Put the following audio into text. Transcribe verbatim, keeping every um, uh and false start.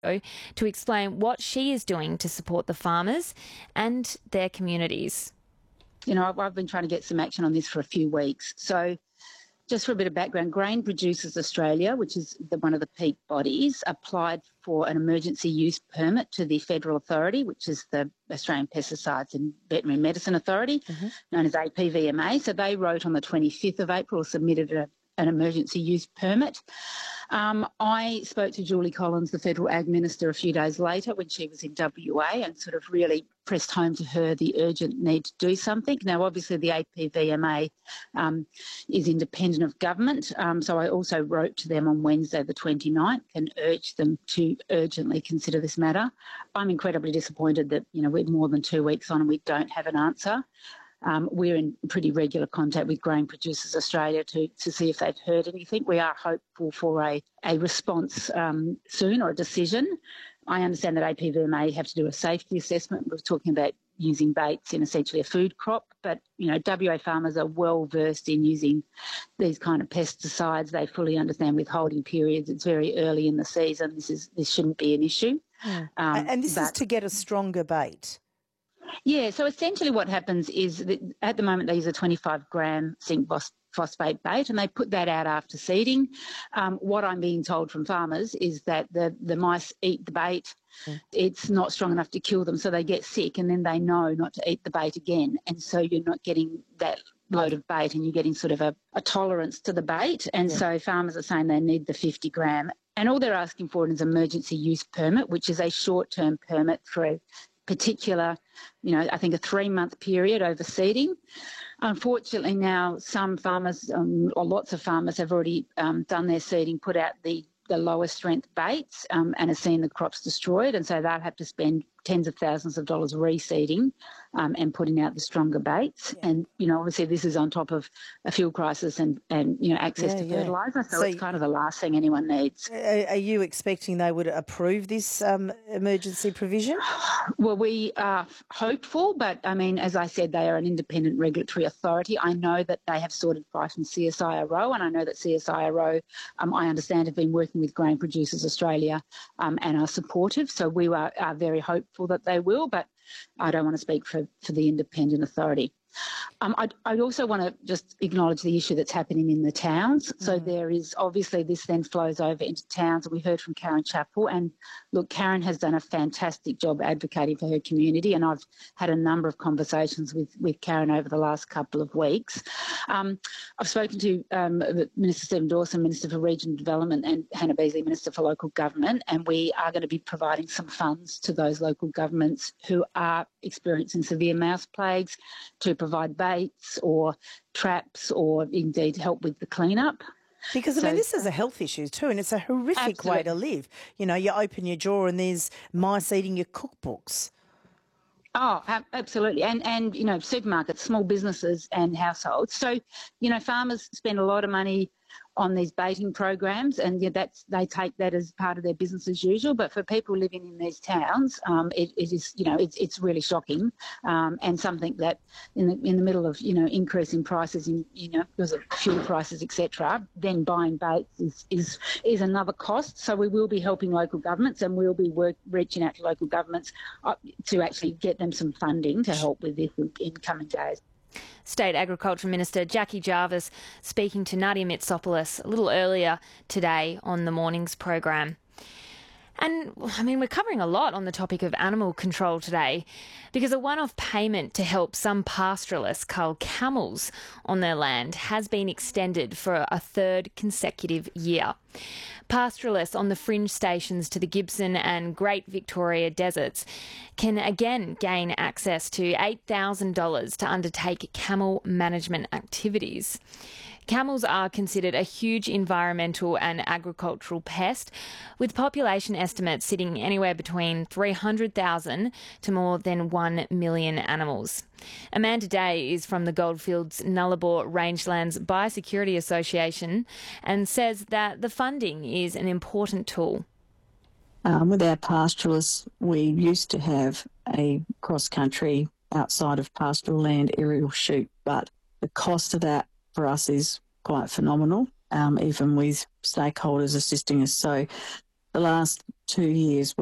to explain what she is doing to support the farmers and their communities. You know, I've, I've been trying to get some action on this for a few weeks. So just for a bit of background, Grain Producers Australia, which is the, one of the peak bodies, applied for an emergency use permit to the Federal Authority, which is the Australian Pesticides and Veterinary Medicine Authority, mm-hmm. known as A P V M A. So they wrote on the twenty-fifth of April, submitted a an emergency use permit. Um, I spoke to Julie Collins, the Federal Ag Minister, a few days later when she was in W A and sort of really pressed home to her the urgent need to do something. Now, obviously, the A P V M A um, is independent of government, um, so I also wrote to them on Wednesday the twenty-ninth and urged them to urgently consider this matter. I'm incredibly disappointed that, you know, we're more than two weeks on and we don't have an answer. Um, we're in pretty regular contact with Grain Producers Australia to, to see if they've heard anything. We are hopeful for a, a response um, soon or a decision. I understand that A P V M A have to do a safety assessment. We're talking about using baits in essentially a food crop, but, you know, W A farmers are well versed in using these kind of pesticides. They fully understand withholding periods. It's very early in the season. This is this shouldn't be an issue. Mm. Um, and this but, is to get a stronger bait. Yeah, so essentially what happens is that at the moment they use a twenty-five gram zinc phosphate bait and they put that out after seeding. Um, what I'm being told from farmers is that the, the mice eat the bait. Mm. It's not strong enough to kill them, so they get sick and then they know not to eat the bait again. And so you're not getting that load of bait and you're getting sort of a, a tolerance to the bait. And yeah. so farmers are saying they need the fifty gram. And all they're asking for is an emergency use permit, which is a short-term permit for a particular, you know, I think a three-month period over seeding. Unfortunately now some farmers, um, or lots of farmers have already um, done their seeding, put out the, the lower strength baits um, and have seen the crops destroyed, and so they'll have to spend tens of thousands of dollars reseeding um, and putting out the stronger baits. Yeah. And, you know, obviously this is on top of a fuel crisis and, and you know, access yeah, to fertiliser, yeah. so, so it's kind of the last thing anyone needs. Are you expecting they would approve this um, emergency provision? Well, we are hopeful, but, I mean, as I said, they are an independent regulatory authority. I know that they have sorted advice from C S I R O, and I know that C S I R O, um, I understand, have been working with Grain Producers Australia um, and are supportive, so we are, are very hopeful that they will, but I don't want to speak for, for the independent authority. Um, I, I also want to just acknowledge the issue that's happening in the towns. Mm-hmm. So there is obviously this then flows over into towns. We heard from Karen Chappell, and look, Karen has done a fantastic job advocating for her community, and I've had a number of conversations with, with Karen over the last couple of weeks. Um, I've spoken to um, Minister Stephen Dawson, Minister for Regional Development, and Hannah Beasley, Minister for Local Government, and we are going to be providing some funds to those local governments who are experiencing severe mouse plagues to provide baits or traps or indeed help with the clean-up. Because, I so, mean, this is a health issue too, and it's a horrific absolutely. way to live. You know, you open your drawer and there's mice eating your cookbooks. Oh, absolutely. And, and you know, supermarkets, small businesses and households. So, you know, farmers spend a lot of money on these baiting programs, and yeah, that's they take that as part of their business as usual. But for people living in these towns, um, it, it is, you know, it's it's really shocking, um, and something that in the in the middle of, you know, increasing prices in, you know, because of fuel prices, et cetera, then buying baits is, is is another cost. So we will be helping local governments, and we'll be work, reaching out to local governments uh, to actually get them some funding to help with this in, in coming days. State Agriculture Minister Jackie Jarvis speaking to Nadia Mitsopoulos a little earlier today on the morning's program. And, I mean, we're covering a lot on the topic of animal control today because a one-off payment to help some pastoralists cull camels on their land has been extended for a third consecutive year. Pastoralists on the fringe stations to the Gibson and Great Victoria deserts can again gain access to eight thousand dollars to undertake camel management activities. Camels are considered a huge environmental and agricultural pest, with population estimates sitting anywhere between three hundred thousand to more than one million animals. Amanda Day is from the Goldfields Nullarbor Rangelands Biosecurity Association and says that the funding is an important tool. Um, with our pastoralists, we used to have a cross-country outside of pastoral land aerial shoot, but the cost of that for us is quite phenomenal, um, even with stakeholders assisting us. So the last two years